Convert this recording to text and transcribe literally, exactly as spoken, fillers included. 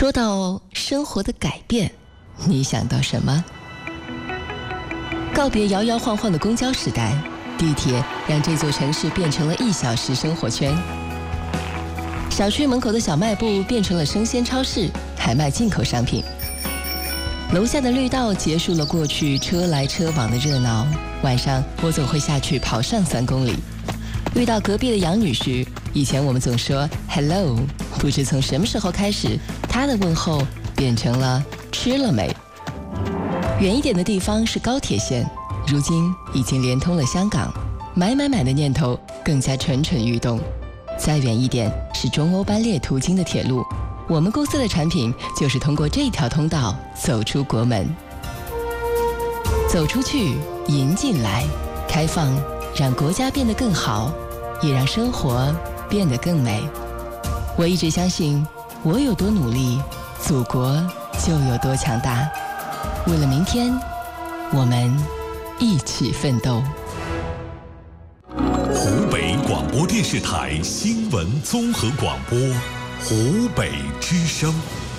说到生活的改变，你想到什么？告别摇摇晃晃的公交时代，地铁让这座城市变成了一小时生活圈。小区门口的小卖部变成了生鲜超市，还卖进口商品。楼下的绿道结束了过去车来车往的热闹，晚上我总会下去跑上三公里。遇到隔壁的杨女士，以前我们总说 hello， 不知从什么时候开始，她的问候变成了吃了没。远一点的地方是高铁线，如今已经连通了香港，买买买的念头更加蠢蠢欲动。再远一点是中欧班列途经的铁路，我们公司的产品就是通过这条通道走出国门。走出去，迎进来，开放让国家变得更好，也让生活变得更美。我一直相信，我有多努力，祖国就有多强大。为了明天，我们一起奋斗。 湖北广播电视台新闻综合广播，湖北之声。